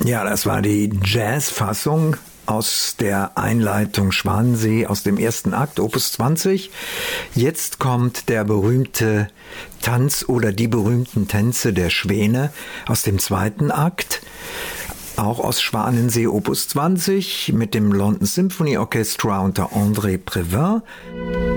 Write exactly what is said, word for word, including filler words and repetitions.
Ja, das war die Jazzfassung aus der Einleitung Schwanensee aus dem ersten Akt, Opus zwanzig. Jetzt kommt der berühmte Tanz oder die berühmten Tänze der Schwäne aus dem zweiten Akt. Auch aus Schwanensee Opus zwanzig mit dem London Symphony Orchestra unter André Previn.